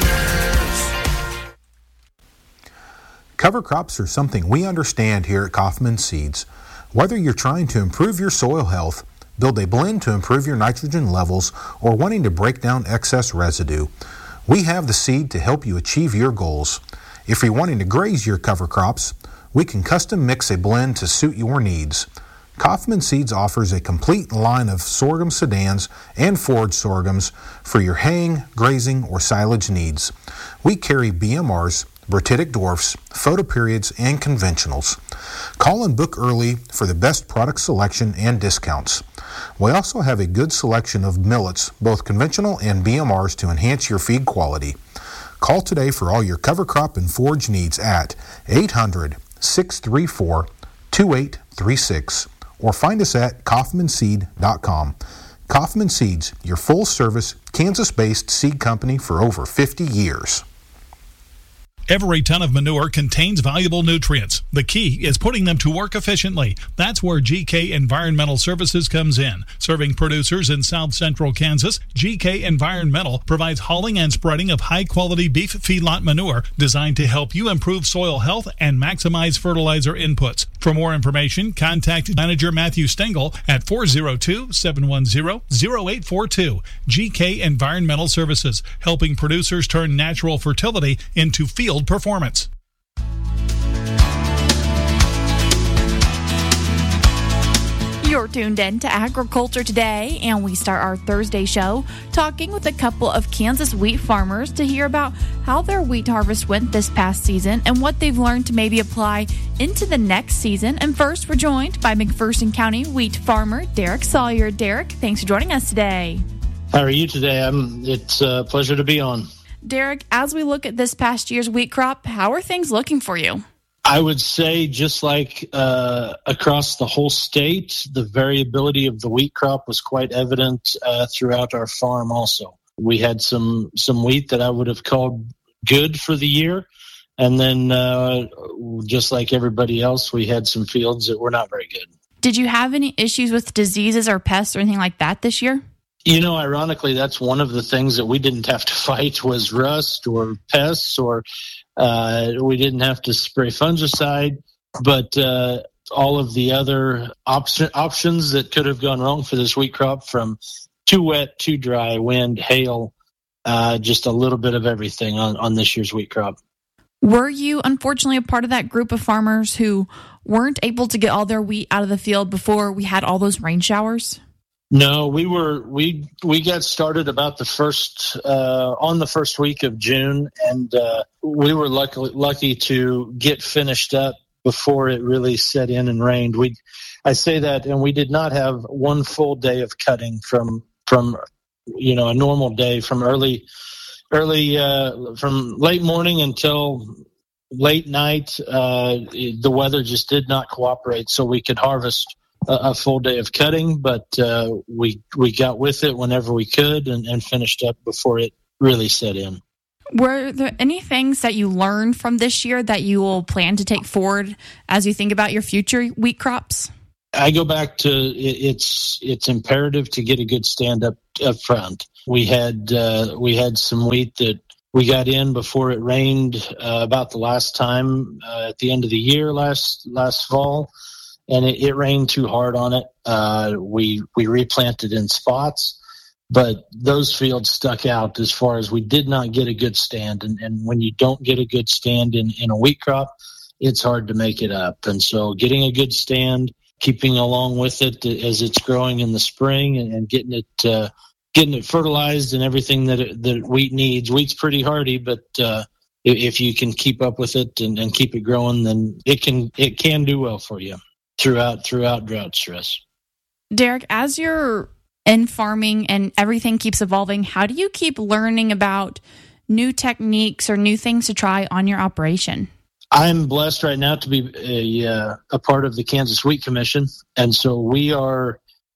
Cover crops are something we understand here at Kaufman Seeds. Whether you're trying to improve your soil health, build a blend to improve your nitrogen levels, or wanting to break down excess residue, we have the seed to help you achieve your goals. If you're wanting to graze your cover crops, we can custom mix a blend to suit your needs. Kaufman Seeds offers a complete line of sorghum sedans and forage sorghums for your haying, grazing, or silage needs. We carry B M Rs, Bertitic dwarfs, photoperiods, and conventionals. Call and book early for the best product selection and discounts. We also have a good selection of millets, both conventional and B M Rs, to enhance your feed quality. Call today for all your cover crop and forage needs at eight hundred, six three four, two eight three six or find us at kaufman seed dot com. Kaufman Seeds, your full-service, Kansas-based seed company for over fifty years. Every ton of manure contains valuable nutrients. The key is putting them to work efficiently. That's where G K Environmental Services comes in. Serving producers in south central Kansas, G K Environmental provides hauling and spreading of high-quality beef feedlot manure designed to help you improve soil health and maximize fertilizer inputs. For more information, contact Manager Matthew Stengel at four oh two, seven one zero, zero eight four two. G K Environmental Services, helping producers turn natural fertility into field performance. You're tuned in to Agriculture Today, and we start our Thursday show talking with a couple of Kansas wheat farmers to hear about how their wheat harvest went this past season and what they've learned to maybe apply into the next season. And first, we're joined by McPherson County wheat farmer Derek Sawyer. Derek, thanks for joining us today. How are you today? I'm, it's a pleasure to be on. Derek, as we look at this past year's wheat crop, how are things looking for you? I would say just like uh, across the whole state, the variability of the wheat crop was quite evident uh, throughout our farm also. We had some, some wheat that I would have called good for the year. And then uh, just like everybody else, we had some fields that were not very good. Did you have any issues with diseases or pests or anything like that this year? You know, ironically, that's one of the things that we didn't have to fight was rust or pests, or uh, we didn't have to spray fungicide. But uh, all of the other op- options that could have gone wrong for this wheat crop, from too wet, too dry, wind, hail, uh, just a little bit of everything on, on this year's wheat crop. Were you, unfortunately, a part of that group of farmers who weren't able to get all their wheat out of the field before we had all those rain showers? No, we were we we got started about the first uh, on the first week of June, and uh, we were lucky lucky to get finished up before it really set in and rained. We, I say that, and we did not have one full day of cutting from from you know a normal day from early early uh, from late morning until late night. Uh, the weather just did not cooperate, so we could harvest a, a full day of cutting. But uh, we we got with it whenever we could and, and finished up before it really set in. Were there any things that you learned from this year that you will plan to take forward as you think about your future wheat crops? I go back to it's it's imperative to get a good stand up up front. We had uh, we had some wheat that we got in before it rained uh, about the last time uh, at the end of the year last last fall, and it, it rained too hard on it. Uh, we we replanted in spots, but those fields stuck out as far as we did not get a good stand. And, and when you don't get a good stand in, in a wheat crop, it's hard to make it up. And so getting a good stand, keeping along with it as it's growing in the spring, and, and getting it uh, getting it fertilized and everything that it, that wheat needs. Wheat's pretty hardy, but uh, if you can keep up with it and, and keep it growing, then it can it can do well for you throughout throughout drought stress. Derek, as you're in farming and everything keeps evolving, how do you keep learning about new techniques or new things to try on your operation? I'm blessed right now to be a, uh, a part of the Kansas Wheat Commission, and so we are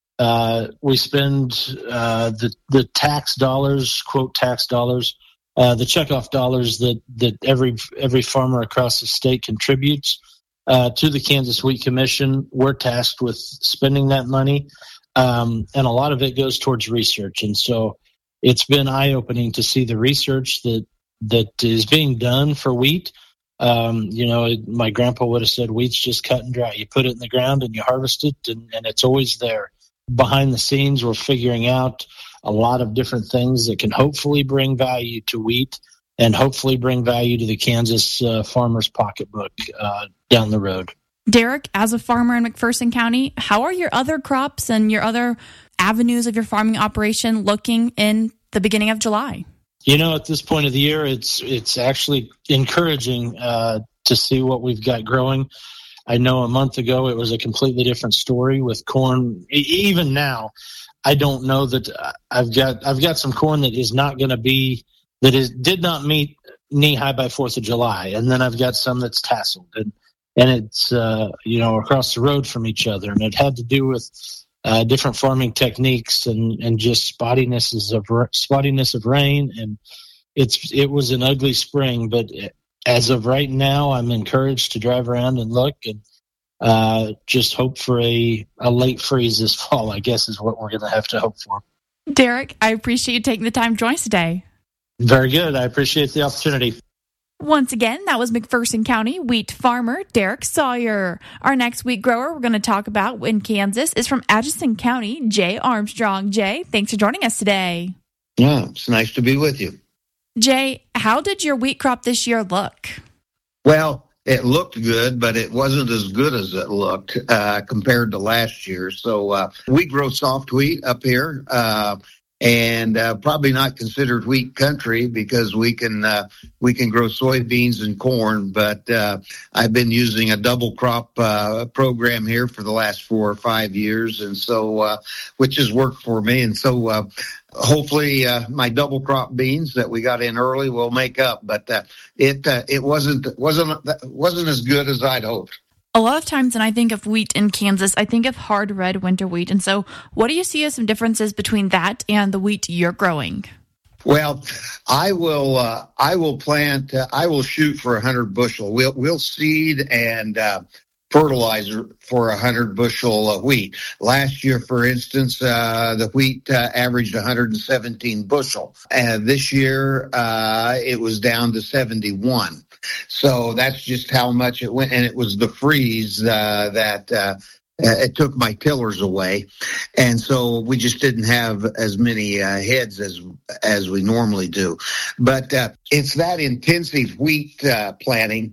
uh, we spend uh, the the tax dollars, quote tax dollars, uh, the checkoff dollars that that every every farmer across the state contributes uh, to the Kansas Wheat Commission. We're tasked with spending that money, um, and a lot of it goes towards research. And so it's been eye-opening to see the research that that is being done for wheat. Um, you know, my grandpa would have said, wheat's just cut and dry. You put it in the ground and you harvest it, and, and it's always there. Behind the scenes, we're figuring out a lot of different things that can hopefully bring value to wheat and hopefully bring value to the Kansas uh, farmer's pocketbook uh, down the road. Derek, as a farmer in McPherson County, how are your other crops and your other avenues of your farming operation looking in the beginning of July? You know, at this point of the year, it's it's actually encouraging uh, to see what we've got growing. I know a month ago it was a completely different story with corn. Even now, I don't know that I've got I've got some corn that is not going to be that is did not meet knee high by Fourth of July, and then I've got some that's tasseled, and and it's uh, you know across the road from each other, and it had to do with Uh, different farming techniques and, and just spottinesses of spottiness of rain, and it's it was an ugly spring. But as of right now, I'm encouraged to drive around and look and uh, just hope for a, a late freeze this fall, I guess is what we're going to have to hope for. Derek, I appreciate you taking the time to join us today. Very good. I appreciate the opportunity. Once again, that was McPherson County wheat farmer Derek Sawyer. Our next wheat grower we're going to talk about in Kansas is from Atchison County, Jay Armstrong. Jay, thanks for joining us today. Yeah, it's nice to be with you. Jay, how did your wheat crop this year look? Well, it looked good, but it wasn't as good as it looked uh, compared to last year. So uh, we grow soft wheat up here. Uh, And uh, probably not considered wheat country because we can uh, we can grow soybeans and corn. But uh, I've been using a double crop uh, program here for the last four or five years, and so uh, which has worked for me. And so uh, hopefully uh, my double crop beans that we got in early will make up. But uh, it uh, it wasn't wasn't wasn't as good as I'd hoped. A lot of times when I think of wheat in Kansas, I think of hard red winter wheat. And so what do you see as some differences between that and the wheat you're growing? Well, I will uh, I will plant, uh, I will shoot for one hundred bushel. We'll, we'll seed and uh, fertilizer for one hundred bushel of wheat. Last year, for instance, uh, the wheat uh, averaged one hundred seventeen bushel. And this year, uh, it was down to seventy-one. So that's just how much it went. And it was the freeze uh, that uh, it took my tillers away. And so we just didn't have as many uh, heads as as we normally do. But uh, it's that intensive wheat uh, planting.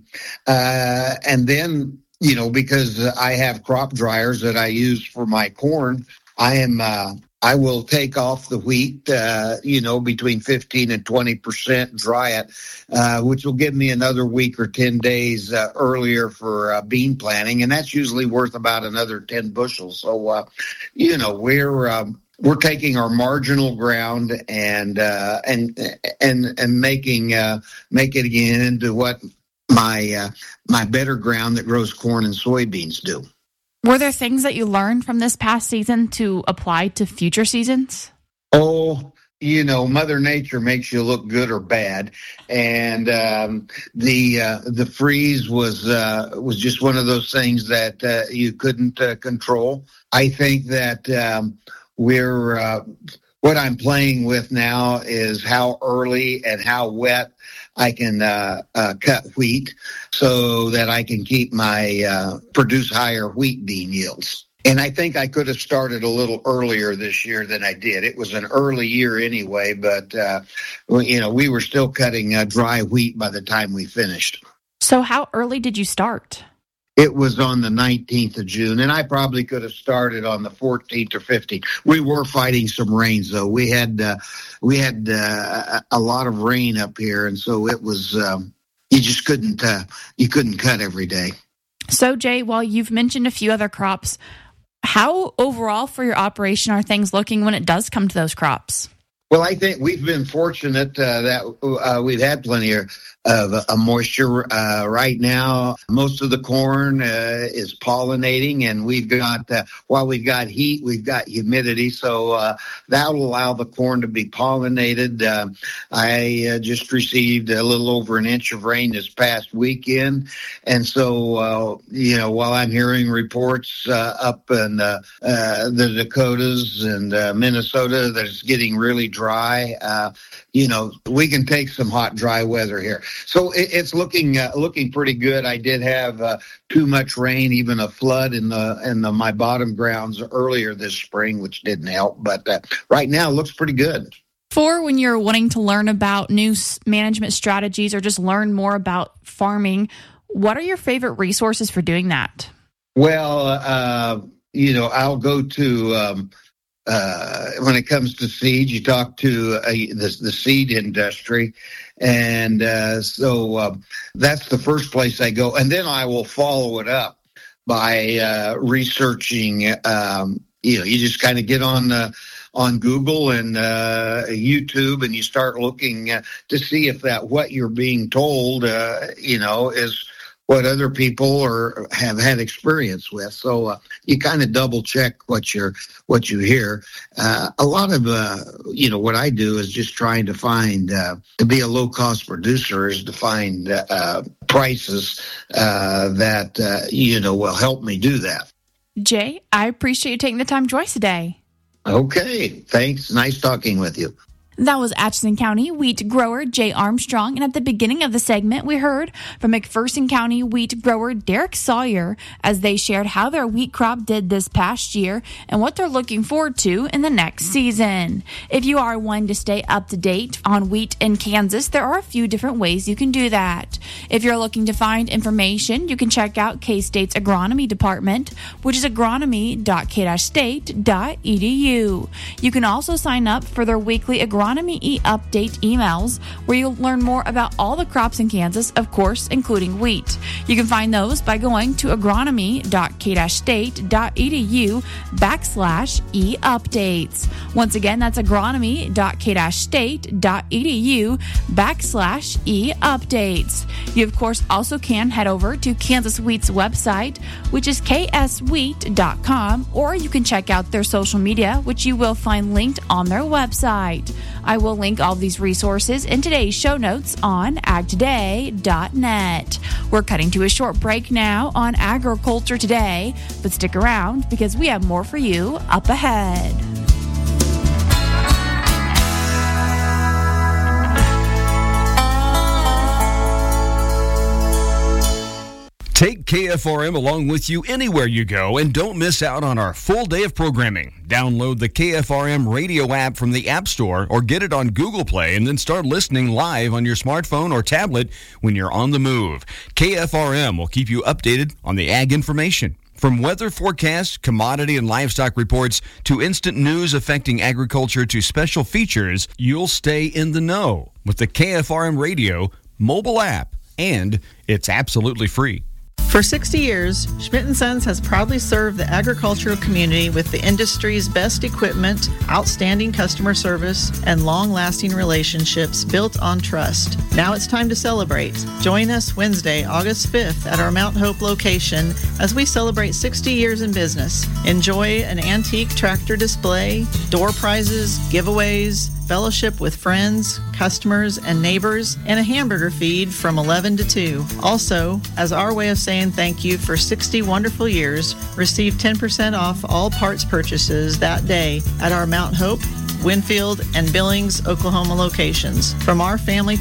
Uh, and then, you know, because I have crop dryers that I use for my corn, I am uh, I will take off the wheat, uh, you know, between fifteen and twenty percent, dry it, uh, which will give me another week or ten days uh, earlier for uh, bean planting. And that's usually worth about another ten bushels. So, uh, you know, we're, um, we're taking our marginal ground and, uh, and, and, and making, uh, making it into what my, uh, my better ground that grows corn and soybeans do. Were there things that you learned from this past season to apply to future seasons? Oh, you know, Mother Nature makes you look good or bad, and um, the uh, the freeze was uh, was just one of those things that uh, you couldn't uh, control. I think that um, we're uh, what I'm playing with now is how early and how wet I can uh, uh, cut wheat so that I can keep my uh, produce higher wheat bean yields. And I think I could have started a little earlier this year than I did. It was an early year anyway, but uh, you know, we were still cutting uh, dry wheat by the time we finished. So how early did you start? It was on the nineteenth of June, and I probably could have started on the fourteenth or fifteenth. We were fighting some rains, though. We had uh, we had uh, a lot of rain up here, and so it was um, you just couldn't uh, you couldn't cut every day. So, Jay, while you've mentioned a few other crops, how overall for your operation are things looking when it does come to those crops? Well, I think we've been fortunate uh, that uh, we've had plenty of uh, moisture uh, right now. Most of the corn uh, is pollinating, and we've got, uh, while we've got heat, we've got humidity, so uh, that will allow the corn to be pollinated. Uh, I uh, just received a little over an inch of rain this past weekend, and so, uh, you know, while I'm hearing reports uh, up in uh, uh, the Dakotas and uh, Minnesota that it's getting really dry, uh, you know, we can take some hot, dry weather here. So it, it's looking uh, looking pretty good. I did have uh, too much rain, even a flood in the in the my bottom grounds earlier this spring, which didn't help. But uh, right now, it looks pretty good. For when you're wanting to learn about new management strategies or just learn more about farming, what are your favorite resources for doing that? Well, uh, you know, I'll go to. Um, Uh, when it comes to seed, you talk to uh, the, the seed industry. And uh, so uh, that's the first place I go. And then I will follow it up by uh, researching. Um, you know, you just kind of get on uh, on Google and uh, YouTube, and you start looking uh, to see if that what you're being told, uh, you know, is what other people or have had experience with. So uh, you kind of double check what you're what you hear. Uh, a lot of uh, you know what I do is just trying to find uh, to be a low cost producer is to find uh, prices uh, that uh, you know will help me do that. Jay, I appreciate you taking the time to join us today. Okay, thanks. Nice talking with you. That was Atchison County wheat grower Jay Armstrong. And at the beginning of the segment, we heard from McPherson County wheat grower Derek Sawyer as they shared how their wheat crop did this past year and what they're looking forward to in the next season. If you are wanting to stay up to date on wheat in Kansas, there are a few different ways you can do that. If you're looking to find information, you can check out K-State's agronomy department, which is agronomy dot k state dot e d u. You can also sign up for their weekly agronomy Agronomy e-update emails, where you'll learn more about all the crops in Kansas, of course, including wheat. You can find those by going to agronomy dot k state dot e d u backslash e-updates. Once again, that's agronomy dot k state dot e d u backslash e-updates. You, of course, also can head over to Kansas Wheat's website, which is k s wheat dot com, or you can check out their social media, which you will find linked on their website. I will link all these resources in today's show notes on ag today dot net. We're cutting to a short break now on Agriculture Today, but stick around because we have more for you up ahead. Take K F R M along with you anywhere you go and don't miss out on our full day of programming. Download the K F R M radio app from the App Store or get it on Google Play and then start listening live on your smartphone or tablet when you're on the move. K F R M will keep you updated on the ag information. From weather forecasts, commodity and livestock reports, to instant news affecting agriculture to special features, you'll stay in the know with the K F R M Radio mobile app, and it's absolutely free. For sixty years, Schmidt and Sons has proudly served the agricultural community with the industry's best equipment, outstanding customer service, and long-lasting relationships built on trust. Now it's time to celebrate. Join us Wednesday, August fifth at our Mount Hope location as we celebrate sixty years in business. Enjoy an antique tractor display, door prizes, giveaways, fellowship with friends, customers, and neighbors, and a hamburger feed from eleven to two. Also, as our way of saying thank you for sixty wonderful years, receive ten percent off all parts purchases that day at our Mount Hope, Winfield, and Billings, Oklahoma locations. From our family